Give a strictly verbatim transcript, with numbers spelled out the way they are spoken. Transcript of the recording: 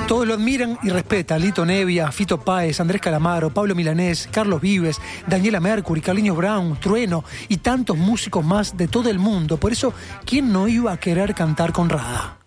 Todos lo admiran y respetan. Lito Nevia, Fito Páez, Andrés Calamaro, Pablo Milanés, Carlos Vives, Daniela Mercury, Carliños Brown, Trueno y tantos músicos más de todo el mundo. Por eso, ¿quién no iba a querer cantar con Rada?